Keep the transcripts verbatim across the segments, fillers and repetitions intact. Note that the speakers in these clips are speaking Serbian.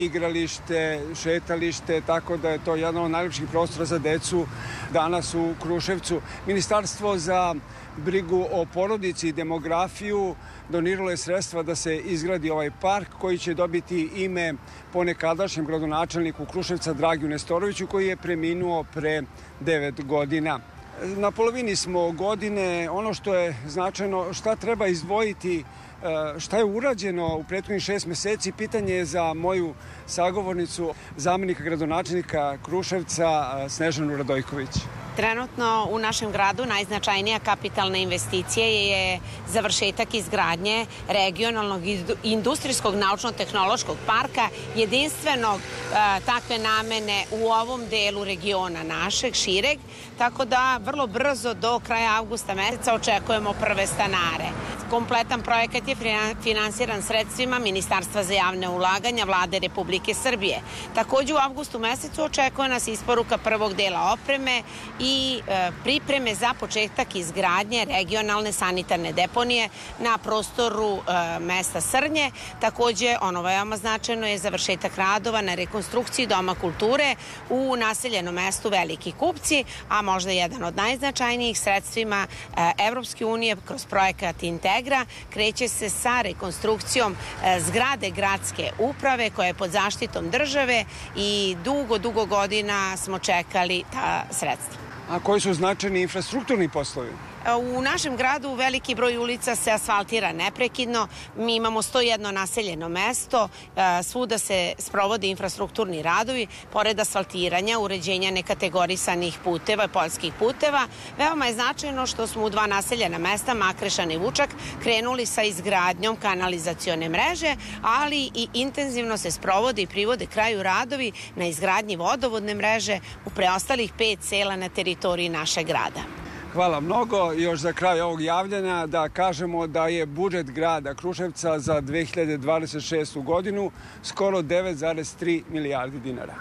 igralište, šetalište, tako da je to jedan od najljepših prostora za decu danas u Kruševcu. Ministarstvo za brigu o porodici i demografiju doniralo je sredstva da se izgradi ovaj park koji će dobiti ime po nekadašnjem gradonačelniku Kruševca Dragiju Nestoroviću koji je preminuo pre devet godina. Na polovini smo godine, ono što je značajno, šta treba izdvojiti, šta je urađeno u prethodnih šest meseci, pitanje je za moju sagovornicu, zamenika gradonačelnika Kruševca, Snežanu Radojković. Trenutno u našem gradu najznačajnija kapitalna investicija je završetak izgradnje regionalnog industrijskog naučno-tehnološkog parka, jedinstvenog takve namene u ovom delu regiona našeg, šireg, tako da vrlo brzo do kraja avgusta meseca očekujemo prve stanare. Kompletan projekat je finansiran sredstvima Ministarstva za javne ulaganja Vlade Republike Srbije. Takođe u avgustu mesecu očekuje nas isporuka prvog dela opreme i pripreme za početak izgradnje regionalne sanitarne deponije na prostoru mesta Srnje. Takođe, ono veoma značajno je završetak radova na rekonstrukciji Doma kulture u naseljenom mestu Veliki Kupci, a možda jedan od najznačajnijih sredstvima Evropske unije kroz projekat Integra kreće se sa rekonstrukcijom zgrade gradske uprave koja je pod zaštitom države i dugo, dugo godina smo čekali ta sredstva. A koji su značajni infrastrukturni poslovi? U našem gradu veliki broj ulica se asfaltira neprekidno. Mi imamo sto jedno naseljeno mesto, svuda se sprovode infrastrukturni radovi, pored asfaltiranja, uređenja nekategorisanih puteva, poljskih puteva. Veoma je značajno što smo u dva naseljena mesta, Makrešan i Vučak, krenuli sa izgradnjom kanalizacione mreže, ali i intenzivno se sprovode i privode kraju radovi na izgradnji vodovodne mreže u preostalih pet sela na teritoriji našeg grada. Hvala mnogo. Još za kraj ovog javljanja da kažemo da je budžet grada Kruševca za dve hiljade dvadeset šestu godinu skoro devet zarez tri milijardi dinara.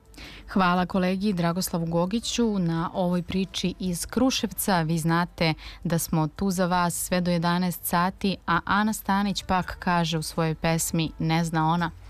Hvala kolegi Dragoslavu Gogiću na ovoj priči iz Kruševca. Vi znate da smo tu za vas sve do jedanaest sati, a Ana Stanić pak kaže u svojoj pesmi Ne zna ona.